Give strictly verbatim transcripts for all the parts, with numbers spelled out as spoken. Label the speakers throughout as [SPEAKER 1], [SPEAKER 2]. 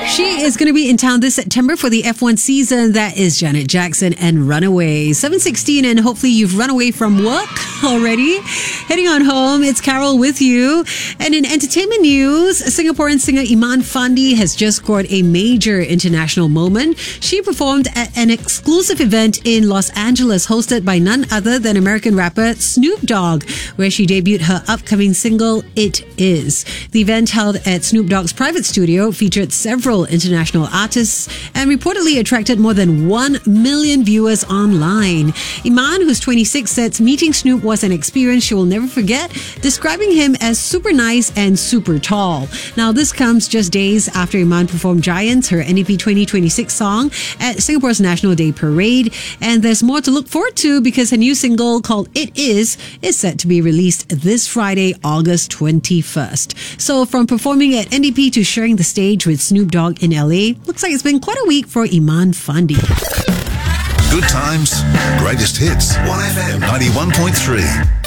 [SPEAKER 1] She is going to be in town this September for the F one season. That is Janet Jackson and Runaway. seven sixteen, and hopefully you've run away from work already. Heading on home, it's Carol with you. And in entertainment news, Singaporean singer Iman Fandi has just scored a major international moment. She performed at an exclusive event in Los Angeles hosted by none other than American rapper Snoop Dogg, where she debuted her upcoming single, It Is. The event held at Snoop Dogg's private studio featured several international artists and reportedly attracted more than one million viewers online. Iman, who's twenty-six, said meeting Snoop was an experience she will never forget, describing him as super nice and super tall. Now, this comes just days after Iman performed Giants, her N D P twenty twenty-six song, at Singapore's National Day Parade. And there's more to look forward to because her new single called It Is is set to be released this Friday, August twenty-first. So from performing at N D P to sharing the stage with Snoop Dogg in L A, looks like it's been quite a week for Iman Fandi.
[SPEAKER 2] Good times, greatest hits. one F M ninety-one point three.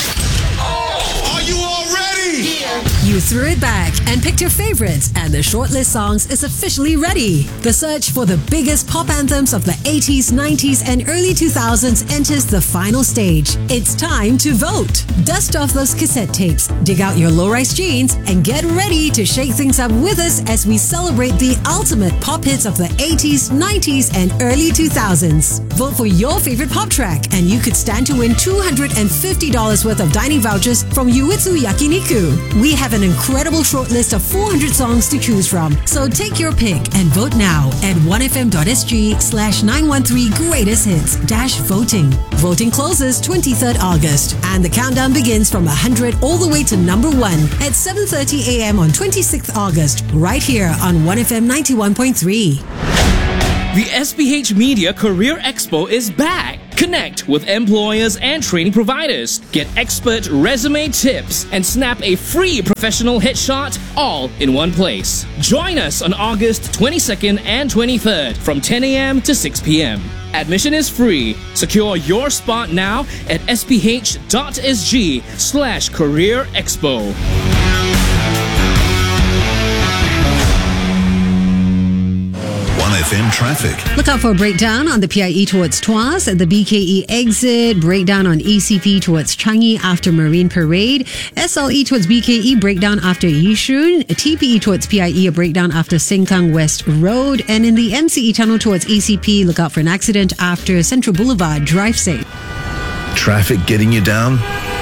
[SPEAKER 3] Oh, are you all ready? Yeah.
[SPEAKER 1] You threw it back and picked your favorites, and the shortlist songs is officially ready. The search for the biggest pop anthems of the eighties, nineties, and early two thousands enters the final stage. It's time to vote. Dust off those cassette tapes, dig out your low-rise jeans, and get ready to shake things up with us as we celebrate the ultimate pop hits of the eighties, nineties, and early two thousands. Vote for your favorite pop track, and you could stand to win two hundred fifty dollars worth of dining vouchers from Yuitsu Yakiniku. We have an incredible shortlist of four hundred songs to choose from, so take your pick and vote now at one f m dot s g slash nine one three greatest hits dash voting. Voting closes twenty-third August, and the countdown begins from one hundred all the way to number one at seven thirty a m on twenty-sixth August, right here on one F M ninety-one point three.
[SPEAKER 4] The S P H Media Career Expo is back. Connect with employers and training providers. Get expert resume tips and snap a free professional headshot all in one place. Join us on August twenty-second and twenty-third from ten a m to six p m Admission is free. Secure your spot now at sph dot s g slash career expo.
[SPEAKER 2] one F M traffic.
[SPEAKER 1] Look out for a breakdown on the P I E towards Tuas at the B K E exit, breakdown on E C P towards Changi after Marine Parade, S L E towards B K E, breakdown after Yishun, T P E towards P I E, a breakdown after Sengkang West Road, and in the M C E tunnel towards E C P, look out for an accident after Central Boulevard. Drive safe.
[SPEAKER 2] Traffic getting you down?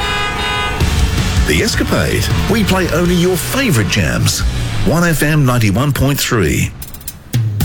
[SPEAKER 2] The Escapade. We play only your favourite jams. one F M ninety-one point three.